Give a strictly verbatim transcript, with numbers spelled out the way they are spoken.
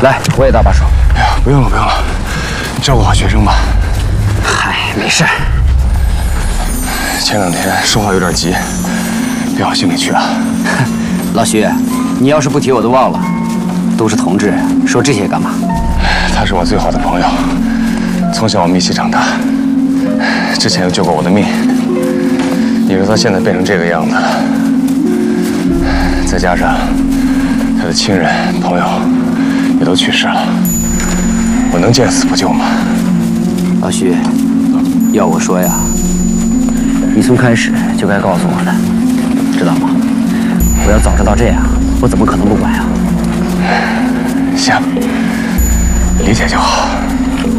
来，我也搭把手。 哎呀，不用了，不用了，你照顾好学生吧。 嗨，没事。 前两天说话有点急，别往心里去啊。 老徐，你要是不提我都忘了。都是同志，说这些干嘛？ 他是我最好的朋友，从小我们一起长大，之前又救过我的命。你说他现在变成这个样子，再加上他的亲人朋友也都去世了，我能见死不救吗？ 老徐，要我说呀，你从开始就该告诉我的，知道吗？我要早知道这样，我怎么可能不管呀？ 行，理解就好。